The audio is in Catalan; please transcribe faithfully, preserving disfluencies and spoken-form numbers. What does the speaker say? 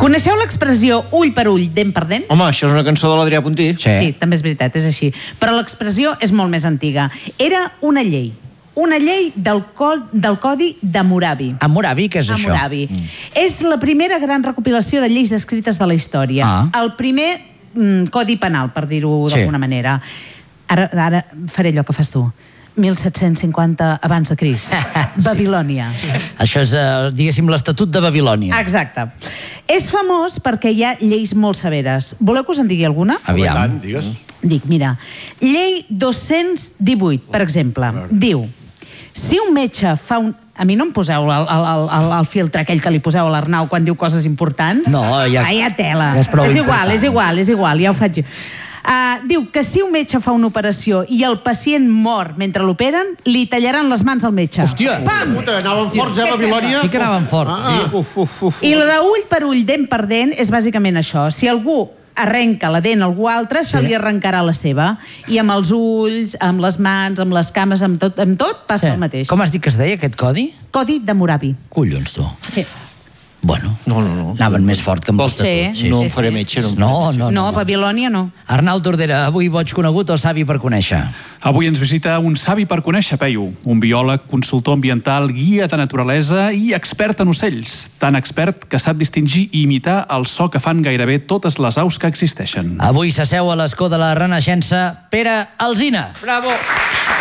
Coneixeu l'expressió ull per ull, dent per dent? Home, això és una cançó de l'Adrià Puntí. Sí. sí, també és veritat, és així. Però l'expressió és molt més antiga. Era una llei. Una llei del, co del Codi d'Hammurabi. Hammurabi, què és això? Hammurabi. Mm. És la primera gran recopilació de lleis escrites de la història. Ah. El primer mm, codi penal, per dir-ho Sí. d'alguna manera. Ara, ara faré allò que fas tu. mil set-cents cinquanta abans de Crist. Babilònia. Això és, eh, diguéssim, l'Estatut de Babilònia. Exacte. És famós perquè hi ha lleis molt severes. Voleu que us en digui alguna? Aviam. Tant, digues. Dic, mira, llei dos-cents divuit, per exemple, diu: si un metge fa un... A mi no em poseu el, el, el, el filtre aquell que li poseu a l'Arnau quan diu coses importants. No, ja... Vaya tela. Ja és prou és igual, important. és igual, és igual, ja ho faig jo. Uh, diu que si un metge fa una operació i el pacient mor mentre l'operen, li tallaran les mans al metge. Hòstia! Pam! Puta, anaven forts, eh, Babilònia? Sí que anaven fort, Ah, sí. uf, uf, uf. I la de ull per ull, dent per dent, és bàsicament això. Si algú arrenca la dent a algú altre, se li arrencarà la seva. I amb els ulls, amb les mans, amb les cames, amb tot, amb tot passa Sí. el mateix. Com has dit que es deia, aquest codi? Codi d'Hammurabi. Collons, tu. Sí. Bueno, No, no, no. anaven més fort que amb Vols- l'Estatut. Sí, No sí, em faré sí. metge, no. em faré No, metge. no, No, no. a Babilònia no. Arnau Tordera, avui boig conegut o savi per conèixer? Avui ens visita un savi per conèixer, Peyu, un biòleg, consultor ambiental, guia de naturalesa i expert en ocells. Tan expert que sap distingir i imitar el so que fan gairebé totes les aus que existeixen. Avui s'asseu a l'escó de la Renaixença Pere Alsina. Bravo!